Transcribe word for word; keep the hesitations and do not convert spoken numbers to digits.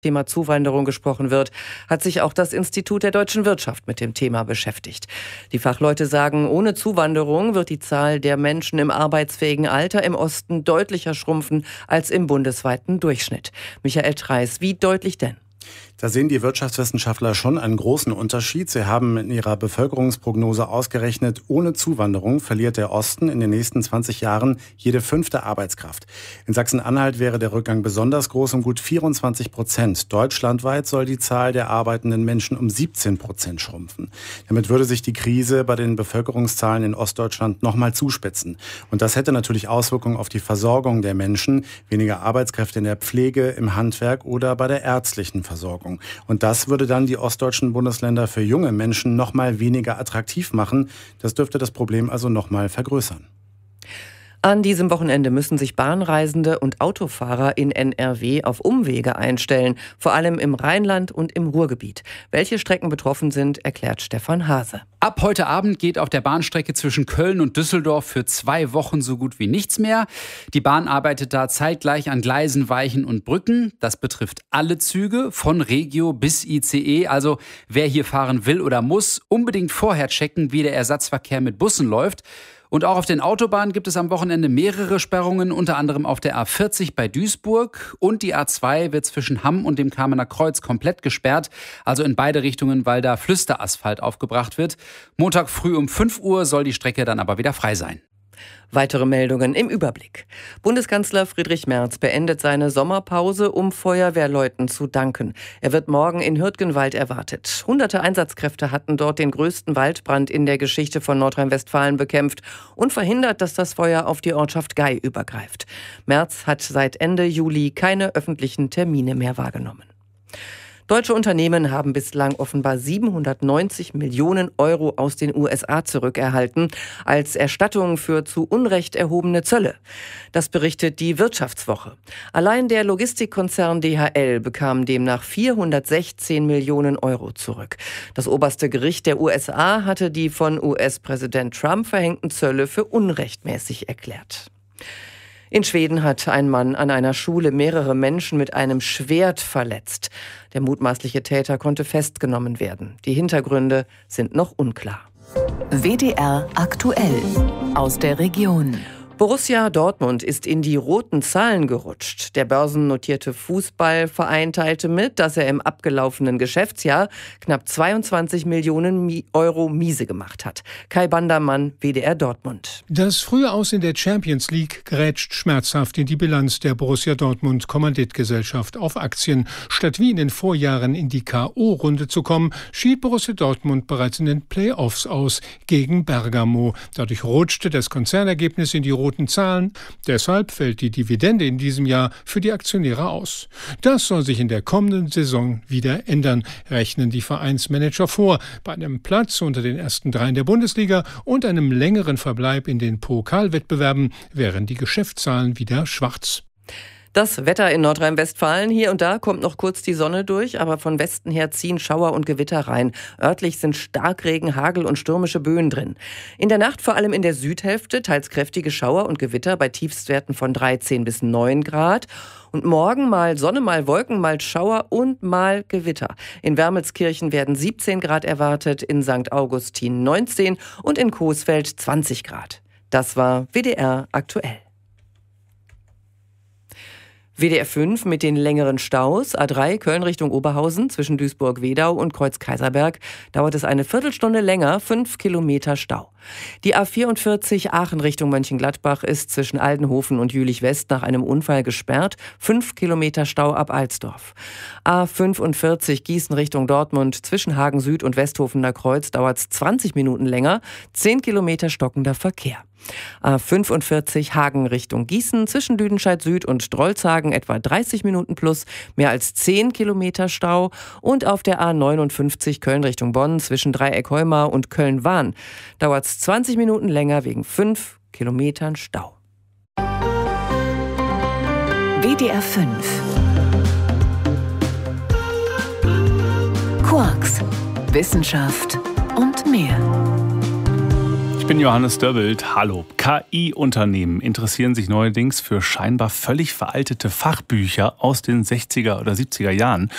Thema Zuwanderung gesprochen wird, hat sich auch das Institut der deutschen Wirtschaft mit dem Thema beschäftigt. Die Fachleute sagen, ohne Zuwanderung wird die Zahl der Menschen im arbeitsfähigen Alter im Osten deutlicher schrumpfen als im bundesweiten Durchschnitt. Michael Treis, wie deutlich denn? Da sehen die Wirtschaftswissenschaftler schon einen großen Unterschied. Sie haben in ihrer Bevölkerungsprognose ausgerechnet, ohne Zuwanderung verliert der Osten in den nächsten zwanzig Jahren jede fünfte Arbeitskraft. In Sachsen-Anhalt wäre der Rückgang besonders groß, um gut vierundzwanzig Prozent. Deutschlandweit soll die Zahl der arbeitenden Menschen um siebzehn Prozent schrumpfen. Damit würde sich die Krise bei den Bevölkerungszahlen in Ostdeutschland noch mal zuspitzen. Und das hätte natürlich Auswirkungen auf die Versorgung der Menschen. Weniger Arbeitskräfte in der Pflege, im Handwerk oder bei der ärztlichen Versorgung. Und das würde dann die ostdeutschen Bundesländer für junge Menschen noch mal weniger attraktiv machen. Das dürfte das Problem also noch mal vergrößern. An diesem Wochenende müssen sich Bahnreisende und Autofahrer in N R W auf Umwege einstellen, vor allem im Rheinland und im Ruhrgebiet. Welche Strecken betroffen sind, erklärt Stefan Hase. Ab heute Abend geht auf der Bahnstrecke zwischen Köln und Düsseldorf für zwei Wochen so gut wie nichts mehr. Die Bahn arbeitet da zeitgleich an Gleisen, Weichen und Brücken. Das betrifft alle Züge, von Regio bis I C E. Also wer hier fahren will oder muss, unbedingt vorher checken, wie der Ersatzverkehr mit Bussen läuft. Und auch auf den Autobahnen gibt es am Wochenende mehrere Sperrungen, unter anderem auf der A vierzig bei Duisburg. Und die A zwei wird zwischen Hamm und dem Kamener Kreuz komplett gesperrt. Also in beide Richtungen, weil da Flüsterasphalt aufgebracht wird. Montag früh um fünf Uhr soll die Strecke dann aber wieder frei sein. Weitere Meldungen im Überblick. Bundeskanzler Friedrich Merz beendet seine Sommerpause, um Feuerwehrleuten zu danken. Er wird morgen in Hürtgenwald erwartet. Hunderte Einsatzkräfte hatten dort den größten Waldbrand in der Geschichte von Nordrhein-Westfalen bekämpft und verhindert, dass das Feuer auf die Ortschaft Gei übergreift. Merz hat seit Ende Juli keine öffentlichen Termine mehr wahrgenommen. Deutsche Unternehmen haben bislang offenbar siebenhundertneunzig Millionen Euro aus den U S A zurückerhalten als Erstattung für zu Unrecht erhobene Zölle. Das berichtet die Wirtschaftswoche. Allein der Logistikkonzern D H L bekam demnach vierhundertsechzehn Millionen Euro zurück. Das oberste Gericht der U S A hatte die von U S-Präsident Trump verhängten Zölle für unrechtmäßig erklärt. In Schweden hat ein Mann an einer Schule mehrere Menschen mit einem Schwert verletzt. Der mutmaßliche Täter konnte festgenommen werden. Die Hintergründe sind noch unklar. W D R aktuell aus der Region. Borussia Dortmund ist in die roten Zahlen gerutscht. Der börsennotierte Fußballverein teilte mit, dass er im abgelaufenen Geschäftsjahr knapp zweiundzwanzig Millionen Euro miese gemacht hat. Kai Bandermann, W D R Dortmund. Das frühe Aus in der Champions League grätscht schmerzhaft in die Bilanz der Borussia Dortmund Kommanditgesellschaft auf Aktien. Statt wie in den Vorjahren in die K O-Runde zu kommen, schied Borussia Dortmund bereits in den Playoffs aus gegen Bergamo. Dadurch rutschte das Konzernergebnis in die roten Zahlen. Deshalb fällt die Dividende in diesem Jahr für die Aktionäre aus. Das soll sich in der kommenden Saison wieder ändern, rechnen die Vereinsmanager vor. Bei einem Platz unter den ersten dreien der Bundesliga und einem längeren Verbleib in den Pokalwettbewerben wären die Geschäftszahlen wieder schwarz. Das Wetter in Nordrhein-Westfalen. Hier und da kommt noch kurz die Sonne durch, aber von Westen her ziehen Schauer und Gewitter rein. Örtlich sind Starkregen, Hagel und stürmische Böen drin. In der Nacht vor allem in der Südhälfte teils kräftige Schauer und Gewitter bei Tiefstwerten von dreizehn bis neun Grad. Und morgen mal Sonne, mal Wolken, mal Schauer und mal Gewitter. In Wermelskirchen werden siebzehn Grad erwartet, in Sankt Augustin neunzehn und in Coesfeld zwanzig Grad. Das war W D R aktuell. W D R fünf mit den längeren Staus. A drei Köln Richtung Oberhausen zwischen Duisburg-Wedau und Kreuz-Kaiserberg dauert es eine Viertelstunde länger, fünf Kilometer Stau. Die A vierundvierzig Aachen Richtung Mönchengladbach ist zwischen Aldenhofen und Jülich-West nach einem Unfall gesperrt, fünf Kilometer Stau ab Alsdorf. A fünfundvierzig Gießen Richtung Dortmund zwischen Hagen Süd und Westhofener Kreuz dauert es zwanzig Minuten länger, zehn Kilometer stockender Verkehr. A fünfundvierzig Hagen Richtung Gießen zwischen Lüdenscheid Süd und Drolshagen etwa dreißig Minuten plus, mehr als zehn Kilometer Stau. Und auf der A neunundfünfzig Köln Richtung Bonn zwischen Dreieck-Heumar und Köln-Wahn dauert es zwanzig Minuten länger wegen fünf Kilometern Stau. W D R fünf Quarks, Wissenschaft und mehr. bin Johannes Döbbelt. Hallo. K I-Unternehmen interessieren sich neuerdings für scheinbar völlig veraltete Fachbücher aus den sechziger oder siebziger Jahren.